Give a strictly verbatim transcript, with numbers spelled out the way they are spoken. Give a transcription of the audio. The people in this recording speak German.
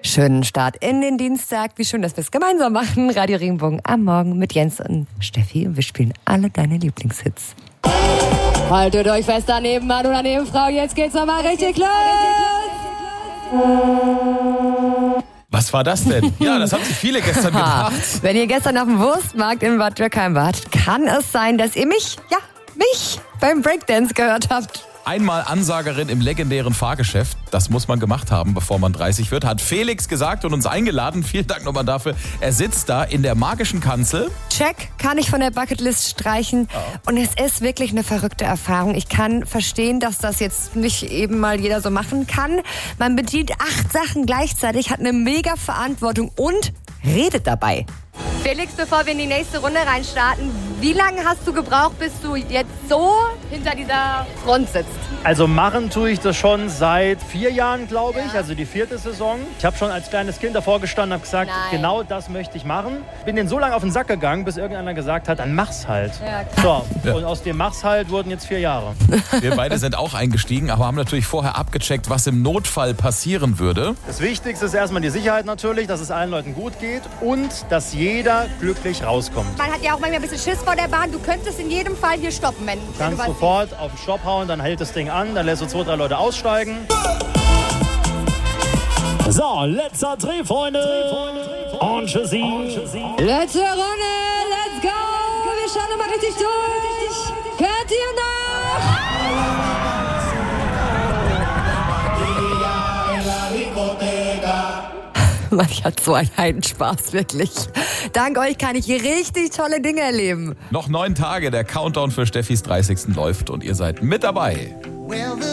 Schönen Start in den Dienstag. Wie schön, dass wir es gemeinsam machen. Radio Regenbogen am Morgen mit Jens und Steffi. Und wir spielen alle deine Lieblingshits. Haltet euch fest daneben, Mann oder Nebenfrau. Jetzt geht's nochmal richtig los. Was war das denn? Ja, das haben sich viele gestern gedacht. Wenn ihr gestern auf dem Wurstmarkt in Bad Dürkheim wart, kann es sein, dass ihr mich, ja, mich beim Breakdance gehört habt. Einmal Ansagerin im legendären Fahrgeschäft, das muss man gemacht haben, bevor man dreißig wird, hat Felix gesagt und uns eingeladen. Vielen Dank nochmal dafür. Er sitzt da in der magischen Kanzel. Check, kann ich von der Bucketlist streichen. Oh. Und es ist wirklich eine verrückte Erfahrung. Ich kann verstehen, dass das jetzt nicht eben mal jeder so machen kann. Man bedient acht Sachen gleichzeitig, hat eine mega Verantwortung und redet dabei. Felix, bevor wir in die nächste Runde reinstarten, wie lange hast du gebraucht, bis du jetzt so hinter dieser Front sitzt? Also machen tue ich das schon seit vier Jahren, glaube ich, also die vierte Saison. Ich habe schon als kleines Kind davor gestanden und habe gesagt, Nein. genau das möchte ich machen. Bin denen so lange auf den Sack gegangen, bis irgendeiner gesagt hat, dann mach's halt. Ja, so, ja. Und aus dem mach's halt wurden jetzt vier Jahre. Wir beide sind auch eingestiegen, aber haben natürlich vorher abgecheckt, was im Notfall passieren würde. Das Wichtigste ist erstmal die Sicherheit natürlich, dass es allen Leuten gut geht und dass jeder glücklich rauskommt. Man hat ja auch manchmal ein bisschen Schiss vor der Bahn. Du könntest in jedem Fall hier stoppen, wenn, Kannst wenn du was sofort siehst. Auf den Stopp hauen, dann hält das Ding an, dann lässt du zwei, drei Leute aussteigen. So, letzter Dreh, Freunde. Und tschüssi. Letzte Runde, let's go. Wir schauen nochmal richtig durch. Könnt ihr noch? Mann, ich hatte so einen Heidenspaß, wirklich. Dank euch kann ich hier richtig tolle Dinge erleben. Noch neun Tage, der Countdown für Steffis dreißigsten läuft und ihr seid mit dabei.